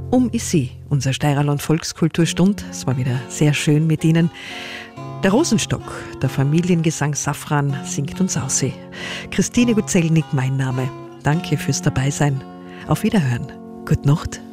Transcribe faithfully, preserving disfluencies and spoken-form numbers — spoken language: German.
Um ist sie, unser Steirerland Volkskulturstund. Es war wieder sehr schön mit Ihnen. Der Rosenstock, der Familiengesang Safran, singt uns aus. Christine Guzelnik, mein Name. Danke fürs Dabeisein. Auf Wiederhören. Gute Nacht.